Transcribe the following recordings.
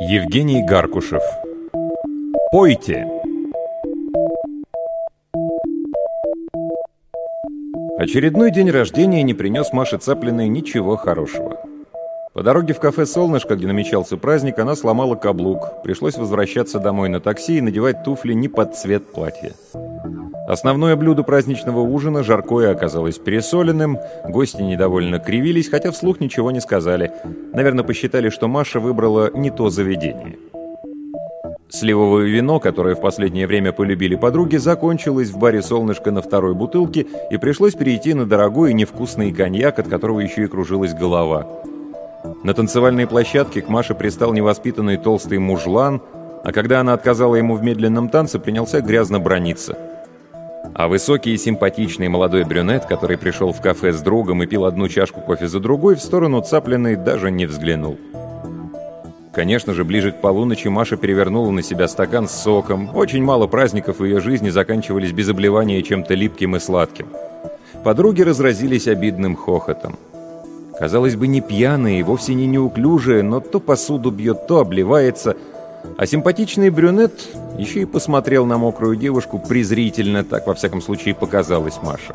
Евгений Гаркушев. Пойте! Очередной день рождения не принес Маше Цаплиной ничего хорошего. По дороге в кафе «Солнышко», где намечался праздник, она сломала каблук. Пришлось возвращаться домой на такси и надевать туфли не под цвет платья. Основное блюдо праздничного ужина, жаркое, оказалось пересоленным. Гости недовольно кривились, хотя вслух ничего не сказали. Наверное, посчитали, что Маша выбрала не то заведение. Сливовое вино, которое в последнее время полюбили подруги, закончилось в баре «Солнышко» на второй бутылке, и пришлось перейти на дорогой и невкусный коньяк, от которого еще и кружилась голова. На танцевальной площадке к Маше пристал невоспитанный толстый мужлан, а когда она отказала ему в медленном танце, принялся грязно браниться. А высокий и симпатичный молодой брюнет, который пришел в кафе с другом и пил одну чашку кофе за другой, в сторону Цаплиной даже не взглянул. Конечно же, ближе к полуночи Маша перевернула на себя стакан с соком. Очень мало праздников в ее жизни заканчивались без обливания чем-то липким и сладким. Подруги разразились обидным хохотом. Казалось бы, не пьяные и вовсе не неуклюжие, но то посуду бьет, то обливается. А симпатичный брюнет еще и посмотрел на мокрую девушку презрительно, так во всяком случае показалось Маше.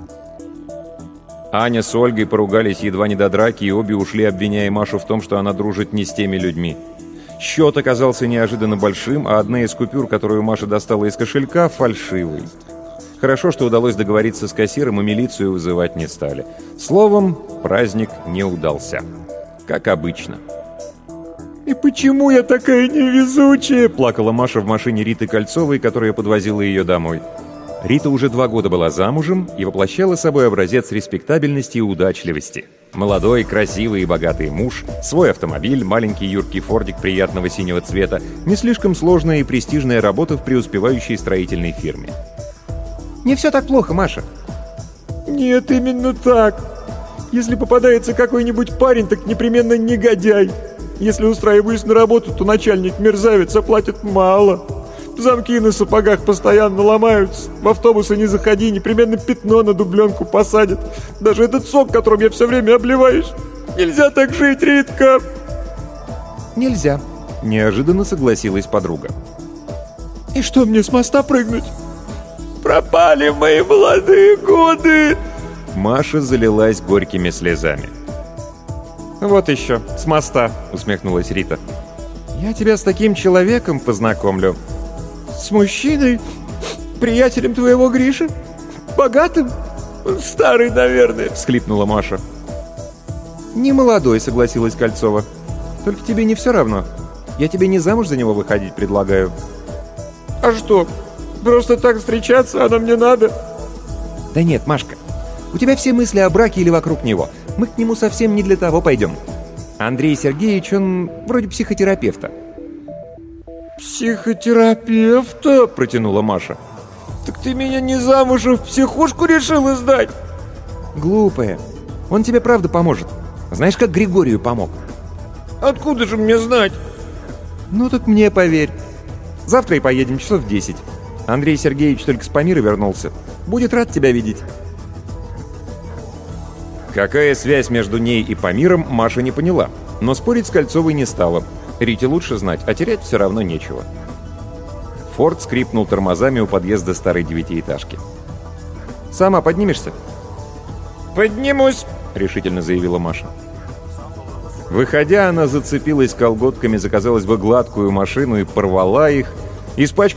Аня с Ольгой поругались едва не до драки, и обе ушли, обвиняя Машу в том, что она дружит не с теми людьми. Счет оказался неожиданно большим, а одна из купюр, которую Маша достала из кошелька, фальшивой. Хорошо, что удалось договориться с кассиром, и милицию вызывать не стали. Словом, праздник не удался. Как обычно. «И почему я такая невезучая?» — плакала Маша в машине Риты Кольцовой, которая подвозила ее домой. Рита уже 2 года была замужем и воплощала собой образец респектабельности и удачливости. Молодой, красивый и богатый муж, свой автомобиль, маленький юркий фордик приятного синего цвета, не слишком сложная и престижная работа в преуспевающей строительной фирме. «Не все так плохо, Маша». «Нет, именно так. Если попадается какой-нибудь парень, так непременно негодяй. Если устраиваюсь на работу, то начальник мерзавец, а платит мало. Замки на сапогах постоянно ломаются. В автобусы не заходи, непременно пятно на дубленку посадят. Даже этот сок, которым я все время обливаюсь. Нельзя так жить, Ритка!» «Нельзя», — неожиданно согласилась подруга. «И что, мне с моста прыгнуть? Пропали мои молодые годы!» Маша залилась горькими слезами. «Вот еще, с моста», — усмехнулась Рита. «Я тебя с таким человеком познакомлю». «С мужчиной? Приятелем твоего Гриши? Богатым? Старый, наверное», — всхлипнула Маша. «Не молодой», — согласилась Кольцова. «Только тебе не все равно. Я тебе не замуж за него выходить предлагаю». «А что, просто так встречаться, оно мне надо?» «Да нет, Машка, у тебя все мысли о браке или вокруг него. Мы к нему совсем не для того пойдем. Андрей Сергеевич, он вроде психотерапевта». «Психотерапевта?» — протянула Маша. «Так ты меня не замуж, а в психушку решила сдать?» «Глупая. Он тебе правда поможет. Знаешь, как Григорию помог?» «Откуда же мне знать?» «Ну так мне поверь. Завтра и поедем часов в 10. Андрей Сергеевич только с Памира вернулся. Будет рад тебя видеть». Какая связь между ней и Памиром, Маша не поняла, но спорить с Кольцовой не стала. Рите лучше знать, а терять все равно нечего. Форд скрипнул тормозами у подъезда старой 9-этажки. «Сама поднимешься?» «Поднимусь», — решительно заявила Маша. Выходя, она зацепилась колготками за, казалось бы, гладкую машину и порвала их, испачкала